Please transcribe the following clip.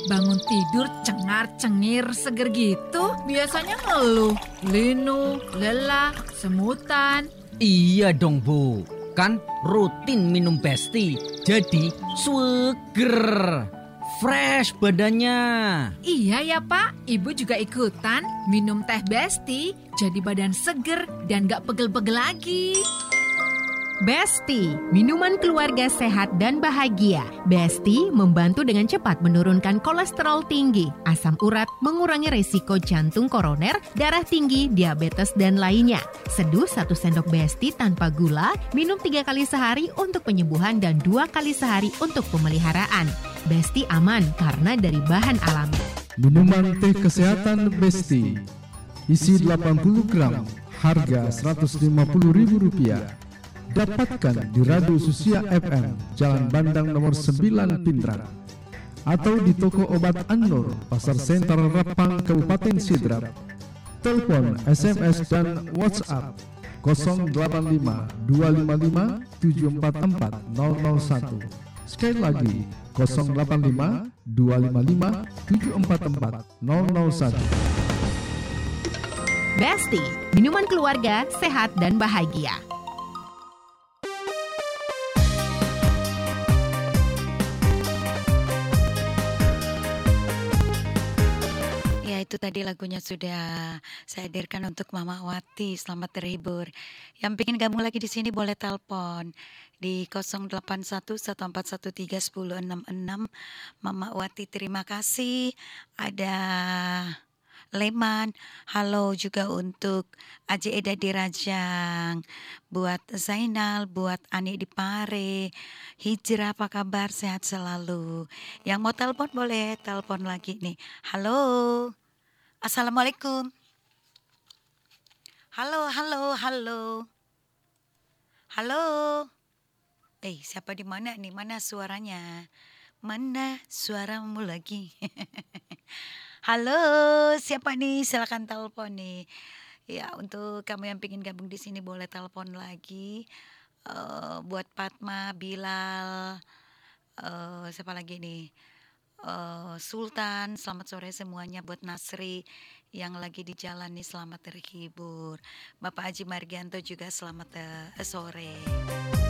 bangun tidur cengar-cengir seger gitu. Biasanya ngeluh, linu, lelah, semutan. Iya dong Bu, kan rutin minum Besti, jadi seger, fresh badannya. Iya ya Pak, Ibu juga ikutan minum teh Besti, jadi badan seger dan gak pegel-pegel lagi. Besti, minuman keluarga sehat dan bahagia. Besti membantu dengan cepat menurunkan kolesterol tinggi, asam urat, mengurangi resiko jantung koroner, darah tinggi, diabetes, dan lainnya. Seduh 1 sendok Besti tanpa gula, minum 3 kali sehari untuk penyembuhan dan 2 kali sehari untuk pemeliharaan. Besti aman karena dari bahan alami. Minuman teh kesehatan Besti, isi 80 gram, harga Rp150.000. Dapatkan di Radio Susia FM, Jalan Bandang nomor 9 Pindrang, atau di toko obat An-Nur, Pasar Senter Rapang, Kabupaten Sidrap. Telepon, SMS, dan WhatsApp 085 255 744 001. Sekali lagi 085 255 744 001. Besti, minuman keluarga sehat dan bahagia. Ya, itu tadi lagunya sudah saya hadirkan untuk Mama Wati. Selamat terhibur. Yang pengen gabung lagi di sini boleh telepon di 081 141 3 10 66. Mama Wati terima kasih. Ada Leman, halo juga untuk Aji Eda di Rajang, buat Zainal, buat Ani di Pare, Hijrah apa kabar, sehat selalu. Yang mau telepon boleh telepon lagi nih. Halo, Assalamualaikum. Halo, halo, halo. Halo. Siapa di mana nih? Mana suaranya? Mana suaramu lagi? Halo, siapa nih? Silakan telepon nih. Ya, untuk kamu yang pengen gabung di sini boleh telepon lagi. Buat Fatma, Bilal, siapa lagi nih? Sultan, selamat sore semuanya. Buat Nasri yang lagi di jalan nih, selamat terhibur. Bapak Haji Margianto juga selamat sore.